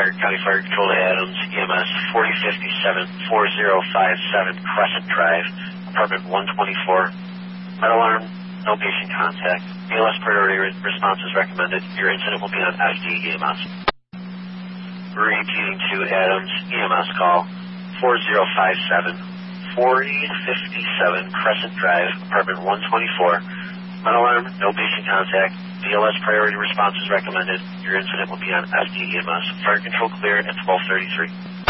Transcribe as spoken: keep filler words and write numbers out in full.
Fire, County Fire Control to Adams, E M S forty fifty-seven, four zero five seven Crescent Drive, apartment one twenty-four. Red alarm, no patient contact. B L S priority re- response is recommended. Your incident will be on F D E M S. Repeating to Adams, E M S call four zero five seven, forty fifty-seven Crescent Drive, apartment one twenty-four. Red alarm, no patient contact. B L S priority response is recommended. Your incident will be on F D E M S. Fire control cleared at twelve thirty-three.